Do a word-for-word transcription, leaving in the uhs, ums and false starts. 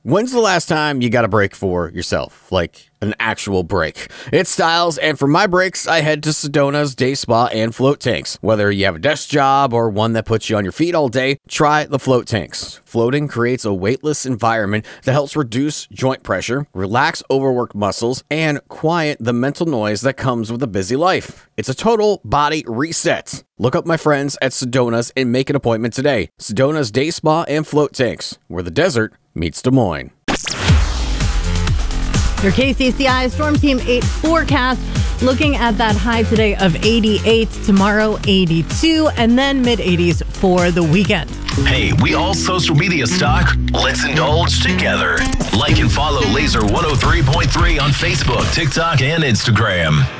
When's the last time you got a break for yourself? Like an actual break. It's Styles, and for my breaks, I head to Sedona's Day Spa and Float Tanks. Whether you have a desk job or one that puts you on your feet all day, try the Float Tanks. Floating creates a weightless environment that helps reduce joint pressure, relax overworked muscles, and quiet the mental noise that comes with a busy life. It's a total body reset. Look up my friends at Sedona's and make an appointment today. Sedona's Day Spa and Float Tanks, where the desert meets Des Moines. Your K C C I Storm Team eight forecast, looking at that high today of eighty-eight, tomorrow eighty-two, and then mid eighties for the weekend. Hey, we all social media stock. Let's indulge together. Like and follow Laser one oh three point three on Facebook, TikTok, and Instagram.